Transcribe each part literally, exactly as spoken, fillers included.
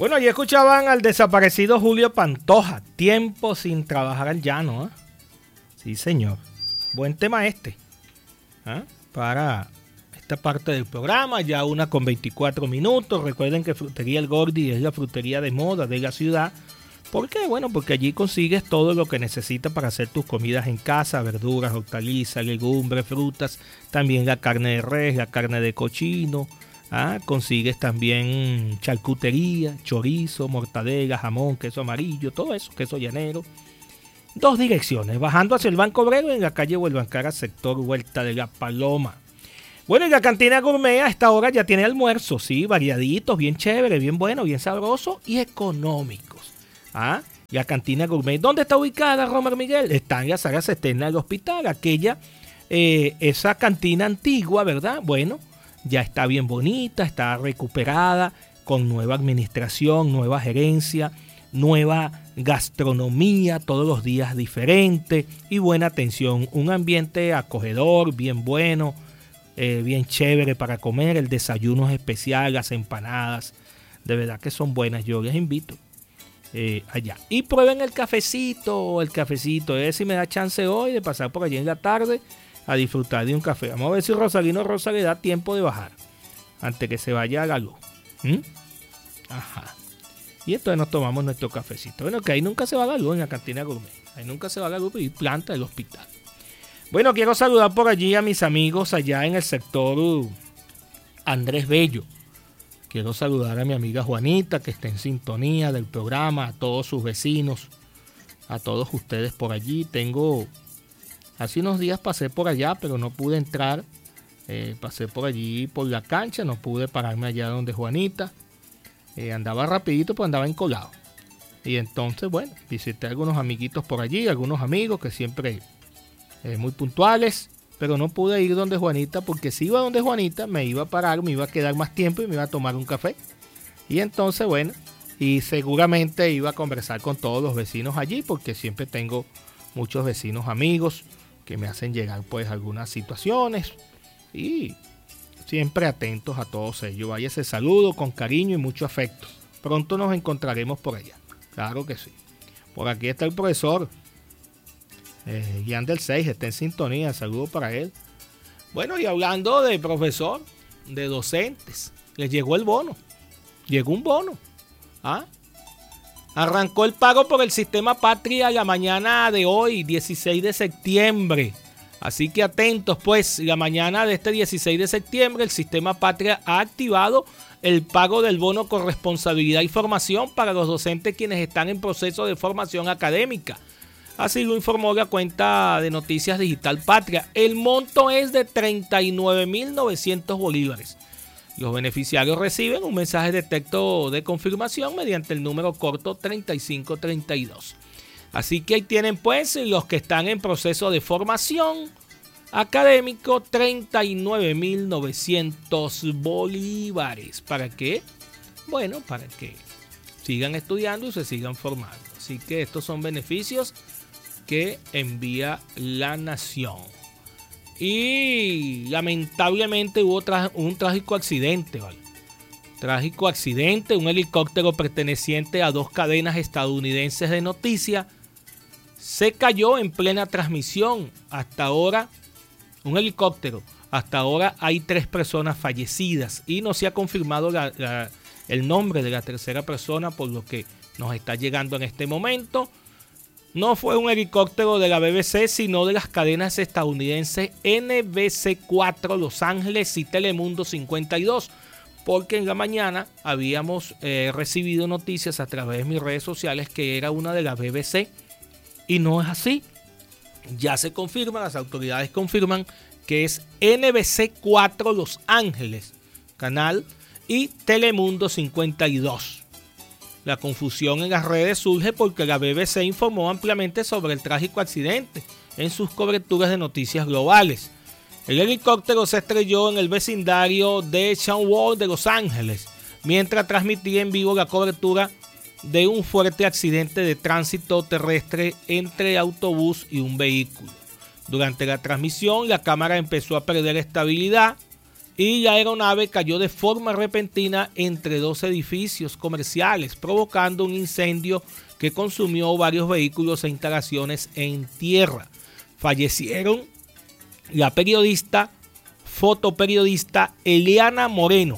Bueno, allí escuchaban al desaparecido Julio Pantoja, tiempo sin trabajar al llano. ¿eh? Sí, señor. Buen tema este. ¿eh? Para esta parte del programa, ya una con veinticuatro minutos. Recuerden que Frutería El Gordi es la frutería de moda de la ciudad. ¿Por qué? Bueno, porque allí consigues todo lo que necesitas para hacer tus comidas en casa, verduras, hortalizas, legumbres, frutas, también la carne de res, la carne de cochino. Ah, consigues también charcutería, chorizo, mortadela, jamón, queso amarillo, todo eso, queso llanero. Dos direcciones, bajando hacia el Banco Obrero en la calle Huelvancara, sector Huerta de la Paloma. Bueno, y la cantina gourmet a esta hora ya tiene almuerzo, sí, variaditos, bien chévere, bien bueno, bien sabroso y económicos. Ah, la cantina gourmet, ¿dónde está ubicada, Romer Miguel? Está en la Sala Seterna del Hospital, aquella, eh, esa cantina antigua, ¿verdad? Bueno, ya está bien bonita, está recuperada, con nueva administración, nueva gerencia, nueva gastronomía, todos los días diferente y buena atención. Un ambiente acogedor, bien bueno, eh, bien chévere para comer. El desayuno es especial, las empanadas, de verdad que son buenas. Yo les invito eh, allá. Y prueben el cafecito, el cafecito. A ver si me da chance hoy de pasar por allí en la tarde a disfrutar de un café. Vamos a ver si Rosalino Rosa le da tiempo de bajar antes que se vaya a la luz. ¿Mm? Ajá. Y entonces nos tomamos nuestro cafecito. Bueno, que ahí nunca se va la luz en la cantina gourmet. Ahí nunca se va la luz y planta del hospital. Bueno, quiero saludar por allí a mis amigos allá en el sector uh, Andrés Bello. Quiero saludar a mi amiga Juanita, que está en sintonía del programa, a todos sus vecinos, a todos ustedes por allí. Tengo... Hace unos días pasé por allá, pero no pude entrar. Eh, pasé por allí, por la cancha, no pude pararme allá donde Juanita. Eh, andaba rapidito, pues andaba encolado. Y entonces, bueno, visité a algunos amiguitos por allí, algunos amigos que siempre eh, muy puntuales. Pero no pude ir donde Juanita, porque si iba donde Juanita, me iba a parar, me iba a quedar más tiempo y me iba a tomar un café. Y entonces, bueno, y seguramente iba a conversar con todos los vecinos allí, porque siempre tengo muchos vecinos amigos que me hacen llegar pues algunas situaciones y siempre atentos a todos ellos. Vaya ese saludo con cariño y mucho afecto. Pronto nos encontraremos por allá. Claro que sí. Por aquí está el profesor eh, Guián del seis, está en sintonía. Saludo para él. Bueno, y hablando de profesor, de docentes, les llegó el bono. Llegó un bono. ¿Ah? Arrancó el pago por el sistema Patria la mañana de hoy, dieciséis de septiembre. Así que atentos, pues, la mañana de este dieciséis de septiembre, el sistema Patria ha activado el pago del bono con responsabilidad y formación para los docentes quienes están en proceso de formación académica. Así lo informó la cuenta de Noticias Digital Patria. El monto es de treinta y nueve mil novecientos bolívares. Los beneficiarios reciben un mensaje de texto de confirmación mediante el número corto treinta y cinco treinta y dos. Así que ahí tienen pues los que están en proceso de formación académico, treinta y nueve mil novecientos bolívares. ¿Para qué? Bueno, para que sigan estudiando y se sigan formando. Así que estos son beneficios que envía la nación. Y lamentablemente hubo tra- un trágico accidente, ¿vale? Trágico accidente, un helicóptero perteneciente a dos cadenas estadounidenses de noticias se cayó en plena transmisión. Hasta ahora, un helicóptero, hasta ahora hay tres personas fallecidas y no se ha confirmado la, la, el nombre de la tercera persona, por lo que nos está llegando en este momento. No fue un helicóptero de la B B C, sino de las cadenas estadounidenses N B C cuatro Los Ángeles y Telemundo cincuenta y dos, porque en la mañana habíamos eh, recibido noticias a través de mis redes sociales que era una de la B B C y no es así. Ya se confirma, las autoridades confirman que es N B C cuatro Los Ángeles, canal, y Telemundo cincuenta y dos. La confusión en las redes surge porque la B B C informó ampliamente sobre el trágico accidente en sus coberturas de noticias globales. El helicóptero se estrelló en el vecindario de Stonewall de Los Ángeles, mientras transmitía en vivo la cobertura de un fuerte accidente de tránsito terrestre entre autobús y un vehículo. Durante la transmisión, la cámara empezó a perder estabilidad y la aeronave cayó de forma repentina entre dos edificios comerciales, provocando un incendio que consumió varios vehículos e instalaciones en tierra. Fallecieron la periodista, fotoperiodista Eliana Moreno,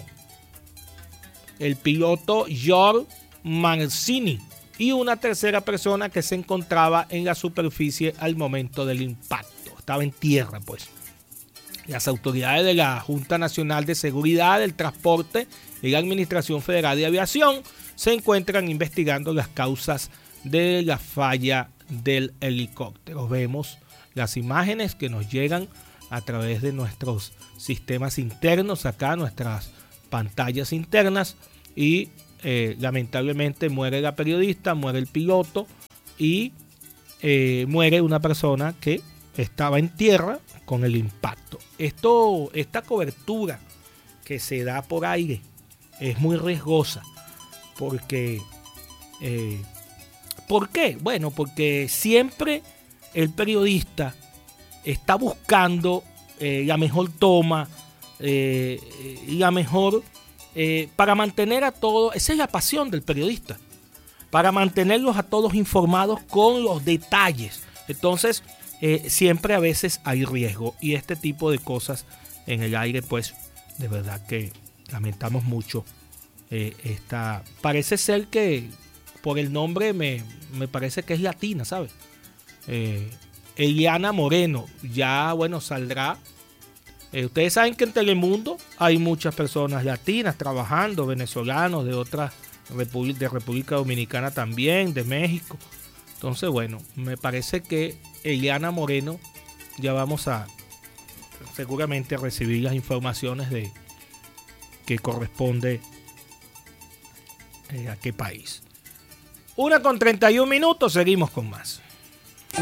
el piloto George Mancini y una tercera persona que se encontraba en la superficie al momento del impacto. Estaba en tierra, pues. Las autoridades de la Junta Nacional de Seguridad del Transporte y la Administración Federal de Aviación se encuentran investigando las causas de la falla del helicóptero. Vemos las imágenes que nos llegan a través de nuestros sistemas internos, acá nuestras pantallas internas, y eh, lamentablemente muere la periodista, muere el piloto y eh, muere una persona que estaba en tierra con el impacto. Esto, esta cobertura que se da por aire es muy riesgosa porque eh, ¿por qué? Bueno, porque siempre el periodista está buscando eh, la mejor toma, eh, la mejor eh, para mantener a todos, esa es la pasión del periodista, para mantenerlos a todos informados con los detalles. Entonces eh, siempre a veces hay riesgo y este tipo de cosas en el aire, pues de verdad que lamentamos mucho. Eh, esta, parece ser que por el nombre me, me parece que es latina, ¿sabes? Eh, Eliana Moreno, ya bueno, saldrá. Eh, ustedes saben que en Telemundo hay muchas personas latinas trabajando, venezolanos de otras repúblicas, de República Dominicana también, de México. Entonces, bueno, me parece que Eliana Moreno ya vamos a seguramente a recibir las informaciones de que corresponde eh, a qué país. Una con treinta y un minutos, seguimos con más.